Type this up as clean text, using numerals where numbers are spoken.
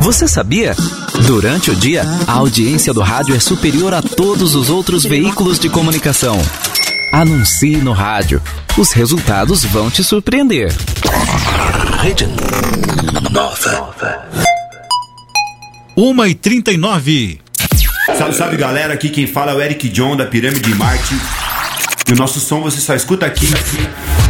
Você sabia? Durante o dia, a audiência do rádio é superior a todos os outros veículos de comunicação. Anuncie no rádio. Os resultados vão te surpreender. Rede Nova. 1h39. Salve galera, aqui quem fala é o Eric John da Pirâmide Marte. E o nosso som você só escuta aqui.